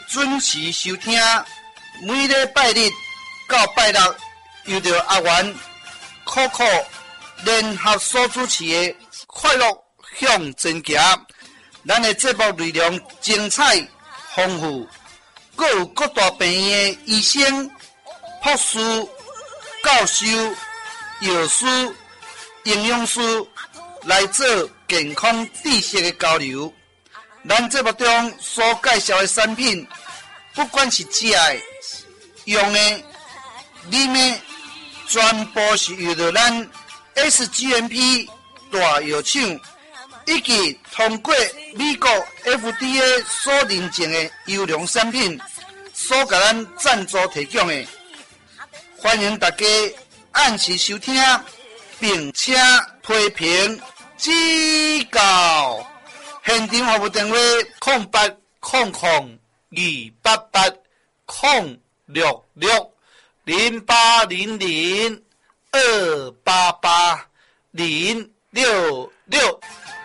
准时收听，每礼拜日到拜六，由着阿元、Coco联合所主持的快乐向前行。咱的节目内容精彩丰富，各有各大病院的医生、护士、教授、药师、营养师来做健康知识的交流。咱节目中所介绍的产品，不管是食的、用的、啉的，全部是由着咱 SGMP 大药厂以及通过美国 FDA 所认证的优良产品所给咱赞助提供的。欢迎大家按时收听，并且批评指教。现场服务电话：0800-266-0800-288-066。